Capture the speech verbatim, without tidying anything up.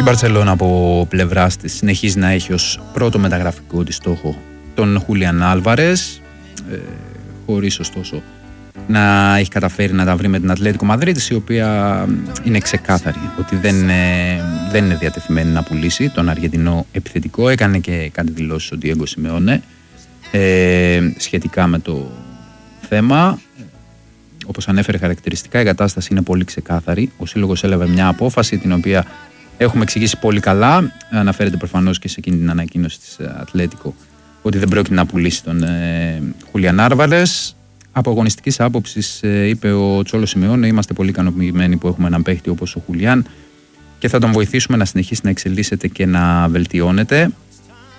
Μπαρσελόνα από πλευράς της συνεχίζει να έχει ως πρώτο μεταγραφικό της στόχο τον Χούλιαν Άλβαρες, ε, χωρίς ωστόσο να έχει καταφέρει να τα βρει με την Ατλέτικο Μαδρίτης, η οποία είναι ξεκάθαρη ότι δεν είναι, δεν είναι διατεθειμένη να πουλήσει τον Αργεντινό επιθετικό. Έκανε και κάτι δηλώσεις ο Ντιέγκο Σιμεώνε ε, σχετικά με το θέμα. Όπως ανέφερε χαρακτηριστικά, η κατάσταση είναι πολύ ξεκάθαρη. Ο σύλλογος έλαβε μια απόφαση την οποία έχουμε εξηγήσει πολύ καλά. Αναφέρεται προφανώς και σε εκείνη την ανακοίνωση της Ατλέτικο ότι δεν πρόκειται να πουλήσει τον ε, Χούλιαν Άλβαρες. Από αγωνιστικής άποψης, ε, είπε ο Τσόλο Σιμεώνε, είμαστε πολύ ικανοποιημένοι που έχουμε έναν παίχτη όπως ο Χούλιαν και θα τον βοηθήσουμε να συνεχίσει να εξελίσσεται και να βελτιώνεται.